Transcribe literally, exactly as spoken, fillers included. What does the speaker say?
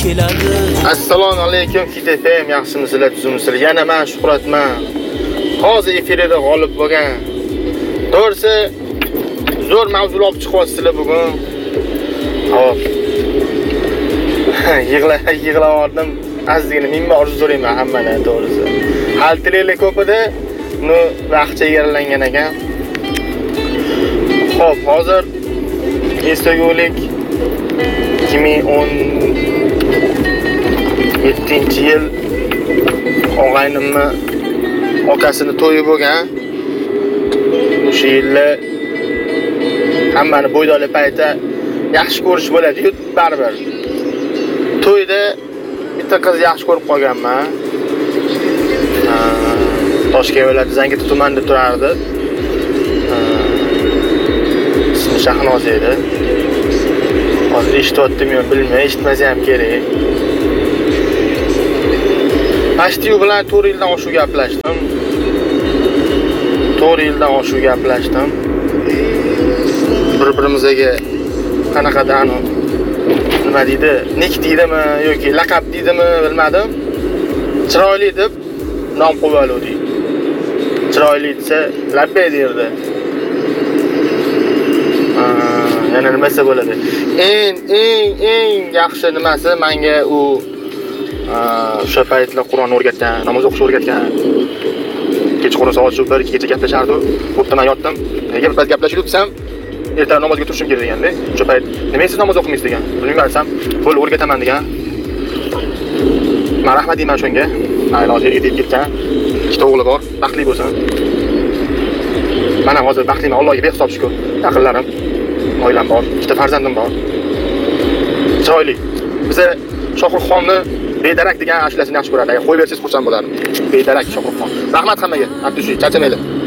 keladi. Assalomu alaykum Hit F M, yaxshimisizlar, tuzimsizlar? Yana men Shuhratman. Hozir efirda g'olib bo'lgan. To'g'risi zo'r mavzular olib chiqyapsizlar bugun. Hop. Yig'la yig'lavordim. Azgina mingma orzu so'rayman hammadan, to'g'risi. Haltiliklar ko'p edi, uni vaqtcha yaralangan ekan. Hop, hozir eslagulik ikki ming o'n yettinchi yil og'aynimni akasini to'yi bo'lgan. O'sha yilda hammani bo'ydoli paytda yaxshi ko'rish bo'ladi-yu, baribir. To'yda bitta qiz yaxshi ko'rib qolganman. Toshkent viloyati Zangiota tumanida turardi. Ismi Shahnoza edi. Hozir eshityaptimi yo bilmayman, eshitmasa ham kerak. Pashtiyu bilan to'rt yildan oshiq gaplashdim. to'rt yildan oshiq gaplashdim. Bir-birimizga qanaqadan nima deydi, nik deydimi yoki laqab deydimi bilmadim. Chiroyli deb nom qo'yib oldik. Chiroyli desa labbay derdi. Yana nimasi bo'ladi? Eng eng eng yaxshi nimasi menga u o'sha paytlar Qur'on o'rgatgan, namoz o'qish o'rgatgan. Kechqurun soat shu bir ikki gacha gaplashardi. O'rtaman yotdim. Nega bir payt gaplashib o'tsam, ertaga namozga turishim kerak deganda, o'sha payt nima siz namoz o'qimaysiz degan. Bilmaysam, bo'l o'rgataman degan. Men rahmat deyman shunga. Ayol hozir yetib ketgan. Ikkita o'g'li bor, baxtli bo'lsin. Men ham hozir baxtliman, Allohga behisob shukr. Yaqinlarim, oilam bor, ikkita farzandim bor. Chiroyli. Biza Shohruxxonni Bedarak degan ashulasini yaxshi ko'radi. Agar qo'yib bersangiz xursand bo'lardim. Bedarak Shohruxxon. Rahmat hammaga. Abdushuy, charchamaylar.